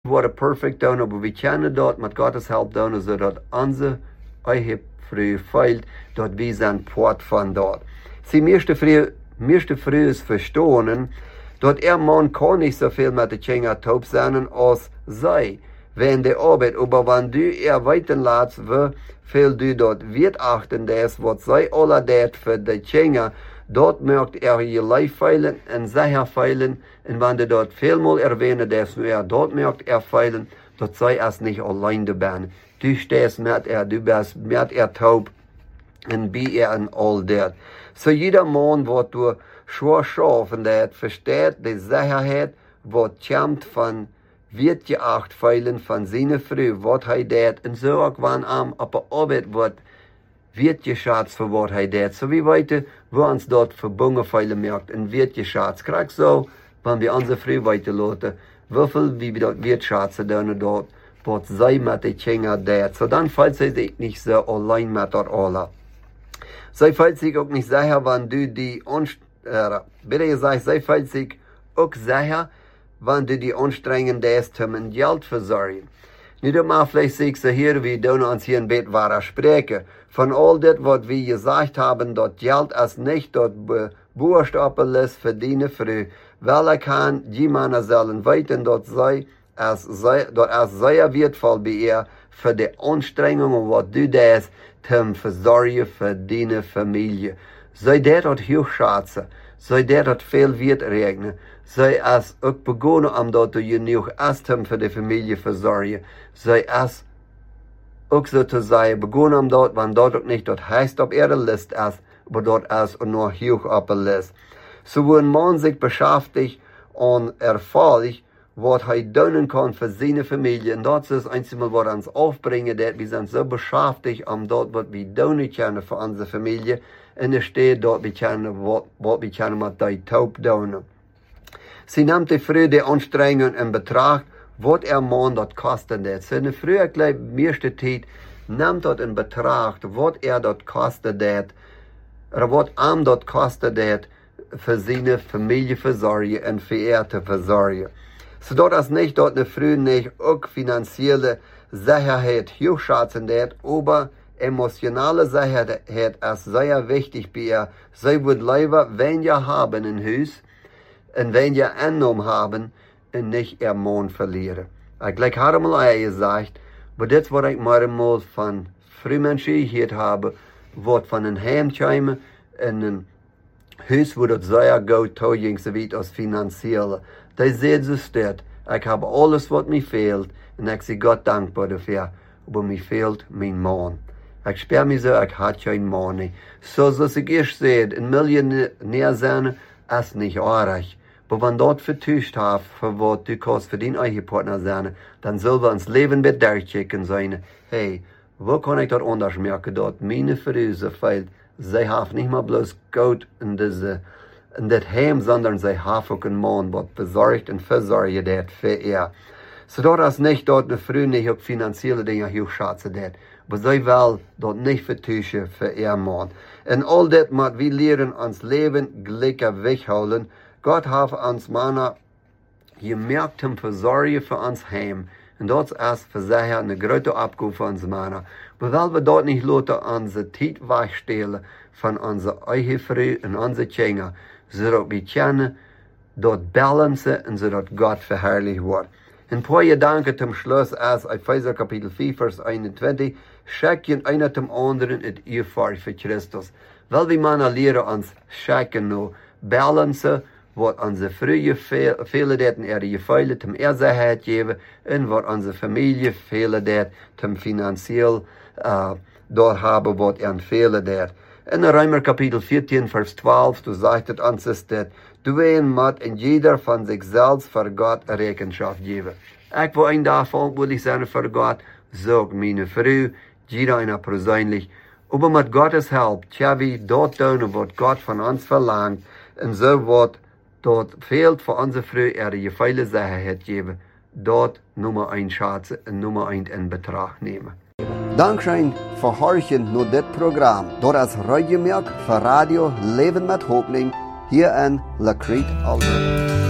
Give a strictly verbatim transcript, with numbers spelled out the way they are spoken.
worden perfect doen, aber wir kennen dort mit Gottes Hilfe doen, zodat onze eigen vrou feilt, dat wir zijn poort van dort. Sie meeste vrou, meeste vrouwen verstaan, dat er man kan niet zoveel met de Tjenger taub zijn als zij, wenn de arbeid, aber wenn du er weten laat, veel du dat wird achten, des wat zij alle deed voor de Tjenger, dat maakt er je lijf feilen en zij haar feilen, en wanneer du dat veelmaal erwähnen, des nu er dat maakt er feilen, dat zij es niet alleen de ben. Du stehst met er, du bist met er taub, en bij er en al dat. So jeder man wat du schwaar schaffen dat, versteht de zekerheid, wat komt van wird geacht feilen van zijn vrouw, wat hij deed, en zo ook wanneer am op de arbeid wordt, wird geschätzt für was hij deed. So wie weten, wo ons dort verbunden feilen merkt, en wird geschätzt. Krijg zo, wenn wir onze vrouw weten laten, hoeveel wie we dat wird schätzen doen dort, wat zij met de Tjenger deed. So dan fällt zij zich niet zo alleen met dat alle. Zij fällt zich ook niet zeker, wanneer du die ons, uh, bitte gezegd, zij fällt zich ook zeker, wanneer du die anstrengen deed om een geld verzorgen. Niet eenmaal vielleicht zeg ze hier, we doen ons hier een beetje waar spreken. Van al dit wat we gezegd hebben, dat geld is niet dat boerstappel is voor die vrouw. Wel kan die mannen zullen weten dat zij, als zij, dat als zeer wertvoll bij ihr voor de anstrengingen wat du deed, te verzorgen voor die familie. Zij deed dat heel schätzen. Zij deed dat veel wert rekenen. Zij is ook begonnen omdat je genoeg is om voor de familie verzorgen. Zij is ook zo te zeggen begonnen omdat, want dat ook niet dat heist op ihre list is, maar dat is nog hoog op de list. Zo wo een man zich beschäftigt en ervaart wat hij doen kan voor zijn familie. En dat is eenmaal wat ons afbrengen, dat we zijn zo beschäftigt om dat wat we doen kunnen voor onze familie. En er staat dat we kunnen wat, wat we kunnen met die taub doen. Sie nimmt die Frau die Anstrengung in Betracht, wat er man dat kosten dat. So eine Frau, ich glaube, meeste tijd, nimmt dat in Betracht, wat er dat kosten dat, oder wat am dat kosten dat, für seine Familie verzorgen und für er te verzorgen. So dat is nicht, dat eine Frau nicht auch finanzielle Sicherheit hochschätzen dat, aber emotionale Sicherheit ist sehr wichtig bei ihr. Sie wird lieber weniger haben in Haus, en weniger Einnahmen haben en nicht ihr Mann verlieren. Ich gleich habe mal gesagt, aber das, was ich mal einmal von Frühmenschen gehört habe, was von einem Heim kommen, in ein Haus, wo das sehr gut teuer so weit als finanziell. Da sehen sie steht, ich habe alles, was mir fehlt, und ich bin Gott dankbar dafür, aber mir fehlt mein Mann. Ich sperre mich so, ich habe keinen Mann nicht. So, dass ich erst sehe, ein Millionär sein, ist nicht arg. Aber wenn dort vertuscht hat, für was du kannst für deinen eigenen Partner sein, dann soll wir uns Leben mit durchchecken sein. Hey, wo kann ich das anders merken, dass meine Frau so fehlt? Sie haben nicht mal bloß Gott in diese, in das Heim, sondern sie haben auch einen Mann, der besorgt und versorgt wird für ihr. So das ist nicht, dass eine Frau nicht auch finanzielle Dinge hochschätzen wird, aber sie will das nicht vertuschen für ihr Mann. Und all das, was wir lernen, uns Leben glücklich wegholen, Gott hat uns Männer gemerkt und versorgen für uns Heim. Und das ist für sich eine große Abgabe für uns Männer. Aber weil wir dort nicht lassen, unsere Zeit wegstellen von unserer eigenen Frau und unseren Kindern, sodass wir können dort balancen und sodass Gott verherrlicht wird. Ein paar Gedanken zum Schluss ist Epheser Kapitel vier, Vers einundzwanzig, schicken einer zum anderen het Ehepaar für Christus. Weil wir Männer lernen uns schicken noch, balancen, wat onze vrouwen vele daten er je veilig tem er Sicherheit geven en wat onze familie vele dat tem financieel uh, door hebben wat er vele dat. In Römer Kapitel vierzehn, Vers zwölf, du sagt het ons is dat, du een moet en jeder van zichzelf voor God Rechenschaft geven. Ik wil een daarvan wil ik zijn voor God, zoek mijn vrouw, jeder einer persoonlijk. Aber met Gottes Hilfe, tja wie dort doen wat God van ons verlangt, en zo wat dort fehlt für unsere Frau, er die feile Sicherheit geben, dort Nummer eins schätzen und Nummer eins in Betracht nehmen. Dankeschön für Horchen nur das Programm. Dort als Radiomerk für Radio Leben mit Hoffnung hier in La Crete, Alberta.